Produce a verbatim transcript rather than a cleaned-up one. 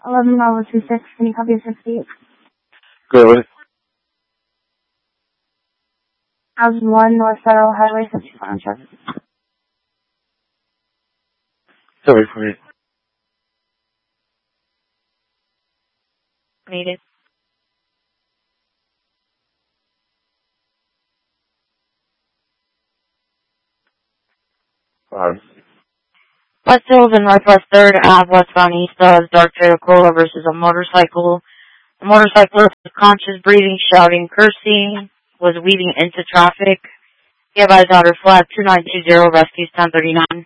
eleven Bravo two six, can you copy sixty-eight? Clearly. House one, North Federal Highway, fifty-four on traffic. Sorry for me. Needed. Um, West Hills and Northwest third Ave, westbound east of Dark Toyota Corolla versus a motorcycle. The motorcyclist was conscious, breathing, shouting, cursing, was weaving into traffic. He advised outer flat two nine two zero, rescues ten thirty-nine.